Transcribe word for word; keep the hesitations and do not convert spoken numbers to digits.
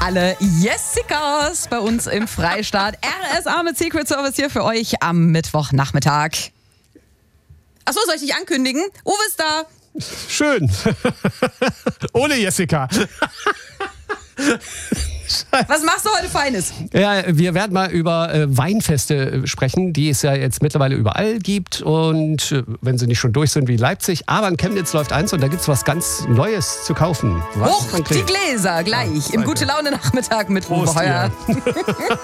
alle Jessicas bei uns im Freistaat. R S A mit Secret Service hier für euch am Mittwochnachmittag. Achso, soll ich dich ankündigen? Uwe ist da. Schön. Ohne Jessica. Was machst du heute Feines? Ja, wir werden mal über äh, Weinfeste sprechen, die es ja jetzt mittlerweile überall gibt. Und äh, wenn sie nicht schon durch sind wie Leipzig. Aber in Chemnitz läuft eins und da gibt es was ganz Neues zu kaufen. Was? Hoch die Gläser gleich. Im Gute-Laune-Nachmittag mit Uwe Prost, Heuer.